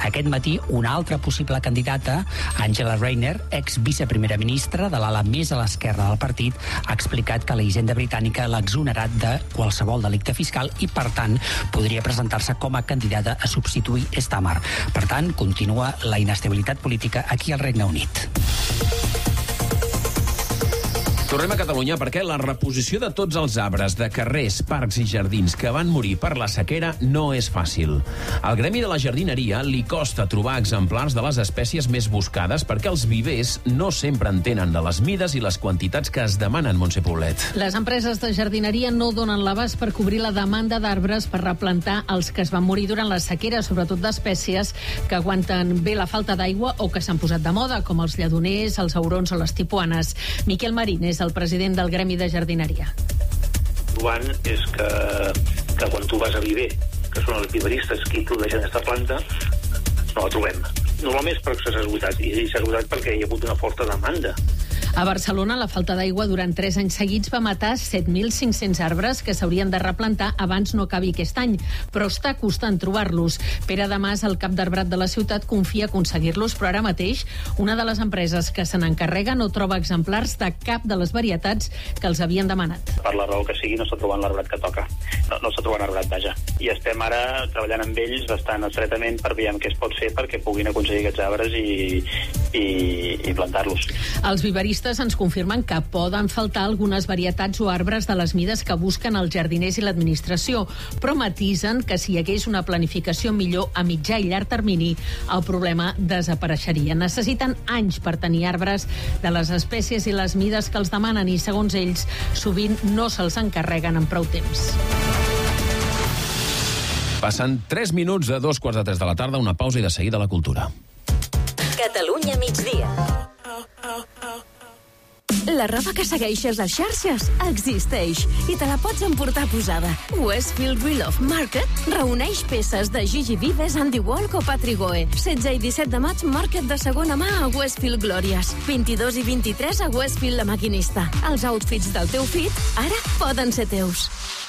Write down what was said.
Aquest matí, una altra possible candidata, Angela Rayner, ex-viceprimera ministra de l'ala més a l'esquerra del partit, ha explicat que la Hisenda britànica l'ha exonerat de qualsevol delicte fiscal i, per tant, podria presentar-se com a candidata a substituir Starmer. Per tant, continua la inestabilitat política aquí al Regne Unit. Tornem a Catalunya perquè la reposició de tots els arbres de carrers, parcs i jardins que van morir per la sequera no és fàcil. Al Gremi de la Jardineria li costa trobar exemplars de les espècies més buscades perquè els vivers no sempre entenen de les mides i les quantitats que es demanen, Montse Poblet. Les empreses de jardineria no donen l'abast per cobrir la demanda d'arbres per replantar els que es van morir durant la sequera, sobretot d'espècies que aguanten bé la falta d'aigua o que s'han posat de moda, com els lledoners, els aurons o les tipuanes. Miquel Marín és el president del Gremi de Jardineria. Joan, és que quan tu vas a viver, que són els viveristes qui produeixen aquesta planta, no la trobem. Normalment és perquè s'ha esgotat, i s'ha esgotat perquè hi ha hagut una forta demanda. A Barcelona, la falta d'aigua durant 3 anys seguits va matar 7.500 arbres que s'haurien de replantar abans no acabi aquest any, però està costant trobar-los. Pere Damas, el cap d'arbrat de la ciutat, confia aconseguir-los, però ara mateix una de les empreses que se n'encarrega no troba exemplars de cap de les varietats que els havien demanat. Per la raó que sigui, no està trobant l'arbrat que toca. No està trobant arbrat, vaja. I estem ara treballant amb ells bastant estretament per veure què es pot fer perquè puguin aconseguir aquests arbres i plantar-los. Els viveristes ens confirmen que poden faltar algunes varietats o arbres de les mides que busquen els jardiners i l'administració, però matisen que si hi hagués una planificació millor a mitjà i llarg termini, el problema desapareixeria. Necessiten anys per tenir arbres de les espècies i les mides que els demanen i, segons ells, sovint no se'ls encarreguen en prou temps. Passen 3 minuts de 2:15 de la tarda, una pausa i de seguida la cultura. Catalunya migdia. La roba que segueixes a xarxes existeix i te la pots emportar posada. Westfield Real of Market reuneix peces de Gigi Vives, Andy Walk o Patrick Goe. 16 i 17 de maig, Market de segona mà a Westfield Glòries. 22 i 23 a Westfield La Maquinista. Els outfits del teu fit ara poden ser teus.